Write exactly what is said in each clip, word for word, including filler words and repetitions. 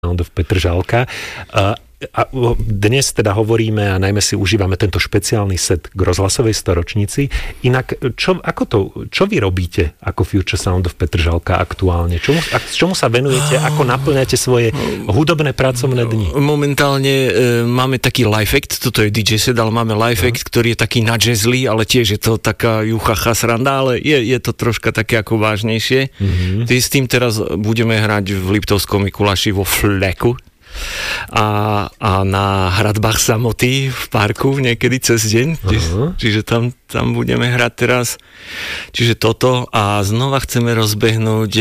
Sound of Petržalka. A dnes teda hovoríme a najmä si užívame tento špeciálny set k rozhlasovej storočnici. Inak, čo, ako to, čo vy robíte ako Future Sound of Petržalka aktuálne? Čomu, čomu sa venujete? Ako naplňate svoje hudobné pracovné dni? Momentálne e, máme taký live act, toto je dý džej set, ale máme live act, ktorý je taký nadžezlý, ale tiež je to taká juchacha sranda, ale je, je to troška také ako vážnejšie. Mm-hmm. S tým teraz budeme hrať v Liptovskom Mikuláši vo Fleku. A, a na hradbách samoty v parku niekedy cez deň. Uh-huh. Čiže tam, tam budeme hrať teraz. Čiže toto a znova chceme rozbehnúť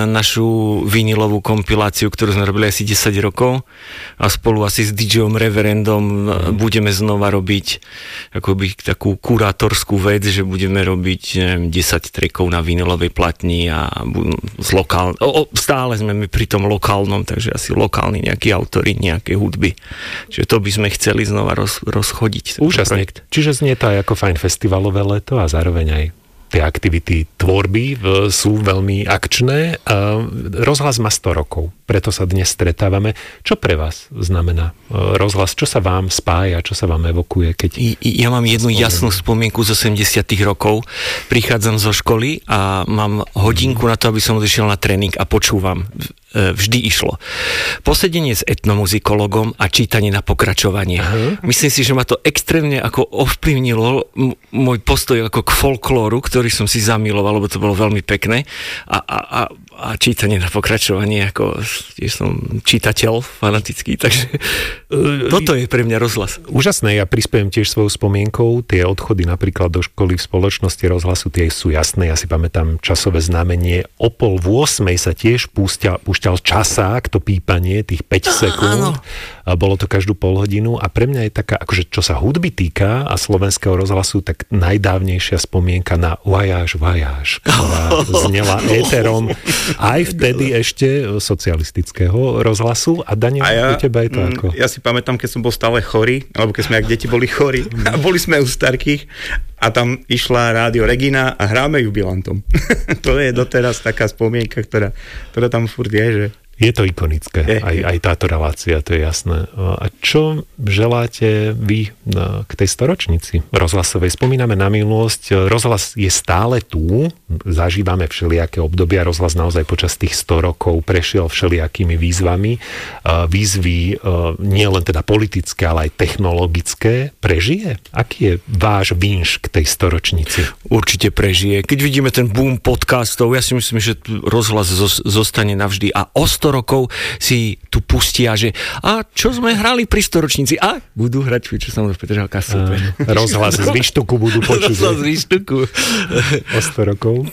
našu vinilovú kompiláciu, ktorú sme robili asi desať rokov a spolu asi s DJom Reverendom uh-huh. budeme znova robiť akoby takú kurátorskú vec, že budeme robiť neviem, desať trackov na vinilovej platni a z lokál... O, stále sme my pri tom lokálnom, takže asi lokálny nejaký autori nejaké hudby. Čiže to by sme chceli znova roz, rozchodiť. Úžasne. Čiže znie to aj ako fajn festivalové leto a zároveň aj tie aktivity tvorby sú veľmi akčné. Rozhlas má sto rokov, preto sa dnes stretávame. Čo pre vás znamená rozhlas? Čo sa vám spája? Čo sa vám evokuje? Keď I, ja mám jednu jasnú spomienku z osemdesiatych rokov. Prichádzam zo školy a mám hodinku na to, aby som odišiel na tréning a počúvam. Vždy išlo. Posedenie s etnomuzikologom a čítanie na pokračovanie. Aha. Myslím si, že ma to extrémne ako ovplyvnilo m- môj postoj ako k folklóru, ktorý som si zamiloval, lebo to bolo veľmi pekné. A, a, a, a čítanie na pokračovanie, ako tiež som čitateľ fanatický, takže toto je pre mňa rozhlas. Úžasné, ja prispiem tiež svojou spomienkou. Tie odchody napríklad do školy v spoločnosti rozhlasu, tie sú jasné. Ja si pamätám časové znamenie. O pol v ôsmej sa tiež púšťa, púšťal časák, to pípanie, tých päť sekúnd. A bolo to každú pol hodinu. A pre mňa je taká, akože čo sa hudby týka a slovenského rozhlasu, tak najdávnejšia spomienka na Voyage, Voyage, ktorá znela éterom aj vtedy ešte socialistického rozhlasu. A Daniel, a ja, u teba je to ako? Ja si pamätám, keď som bol stále chorý, alebo keď sme, ak deti boli chorí, a boli sme u starkých, a tam išla Rádio Regina a hráme jubilantom. To je doteraz taká spomienka, ktorá, ktorá tam furt je, že... Je to ikonické, je, aj, aj táto relácia, to je jasné. A čo želáte vy k tej storočnici rozhlasovej? Spomíname na minulosť, rozhlas je stále tu, zažívame všelijaké obdobia, rozhlas naozaj počas tých sto rokov prešiel všelijakými výzvami. Výzvy nie len teda politické, ale aj technologické. Prežije? Aký je váš vinš k tej storočnici? Určite prežije. Keď vidíme ten boom podcastov, ja si myslím, že rozhlas zostane navždy a o sto rokov si tu pustia, že a čo sme hrali pri storočnici? A budú hrať, čo sa môže Petržalka super. Rozhlas z výštuku budú počuť. Rozhlas z výštuku. O sto rokov.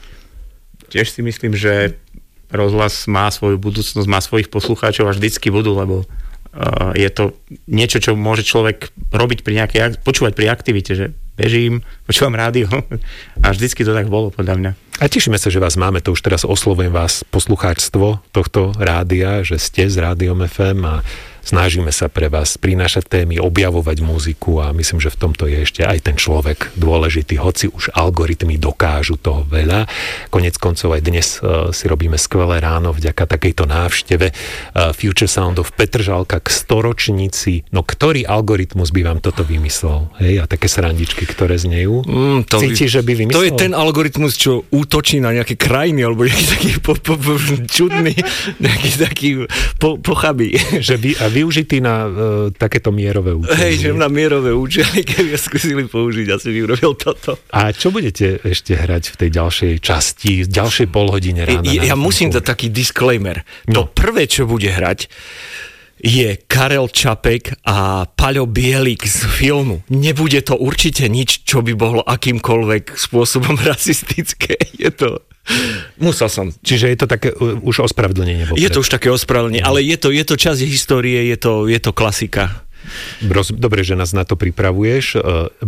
Tiež si myslím, že rozhlas má svoju budúcnosť, má svojich poslucháčov a vždycky budú, lebo uh, je to niečo, čo môže človek robiť pri nejakej, počúvať pri aktivite, že bežím, počúvam rádio a vždycky to tak bolo, podľa mňa. A tešíme sa, že vás máme, to už teraz oslovujem vás, poslucháčstvo tohto rádia, že ste z Rádiom ef em a snažíme sa pre vás prinášať témy, objavovať muziku a myslím, že v tomto je ešte aj ten človek dôležitý, hoci už algoritmy dokážu toho veľa. Konec koncov aj dnes uh, si robíme skvelé ráno vďaka takejto návšteve uh, Future Sound of Petržalka k storočnici. No ktorý algoritmus by vám toto vymyslel? Hej, a také srandičky, ktoré znejú? Mm, Cíti, by, že by vymyslel? To je ten algoritmus, čo útočí na nejaké krajiny, alebo nejaký taký po, po, po, čudný, nejaký taký po, pochabý. Že vy, a využitý na uh, takéto mierové účely. Hej, že na mierové účely, keby skúsili použiť, asi by urobil toto. A čo budete ešte hrať v tej ďalšej časti, ďalšej polhodine rána? Ja, ja musím dať taký disclaimer. No. To prvé, čo bude hrať, je Karel Čapek a Paľo Bielik z filmu. Nebude to určite nič, čo by bolo akýmkoľvek spôsobom rasistické. Je to... Musel som. Čiže je to také už ospravedlnenie. Je to už také ospravedlenie, ale je to, je to časť histórie, je to, je to klasika. Dobre, že nás na to pripravuješ.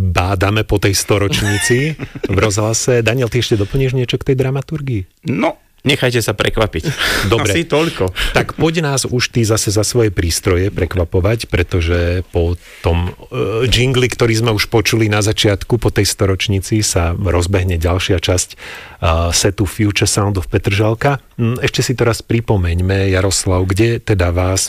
Bádame po tej storočnici v rozhlase. Daniel, ty ešte doplníš niečo k tej dramaturgii? No, Nechajte sa prekvapiť. Dobre. Asi toľko. Tak poď nás už ty zase za svoje prístroje prekvapovať, pretože po tom uh, jingli, ktorý sme už počuli na začiatku, po tej storočnici sa rozbehne ďalšia časť uh, setu Future Sound of Petržalka. Ešte si to raz pripomeňme, Jaroslav, kde teda vás